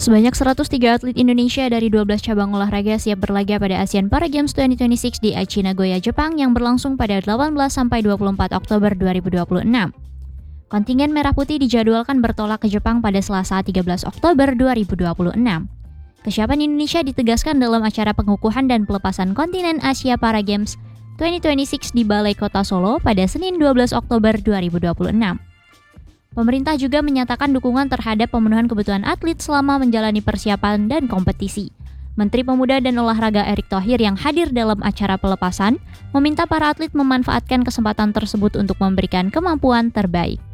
Sebanyak 103 atlet Indonesia dari 12 cabang olahraga siap berlaga pada Asian Para Games 2026 di Aichi, Nagoya, Jepang yang berlangsung pada 18-24 Oktober 2026. Kontingen Merah Putih dijadwalkan bertolak ke Jepang pada Selasa 13 Oktober 2026. Kesiapan Indonesia ditegaskan dalam acara pengukuhan dan pelepasan kontinen Asia Para Games 2026 di Balai Kota Solo pada Senin 12 Oktober 2026. Pemerintah juga menyatakan dukungan terhadap pemenuhan kebutuhan atlet selama menjalani persiapan dan kompetisi. Menteri Pemuda dan Olahraga Erick Thohir yang hadir dalam acara pelepasan meminta para atlet memanfaatkan kesempatan tersebut untuk memberikan kemampuan terbaik.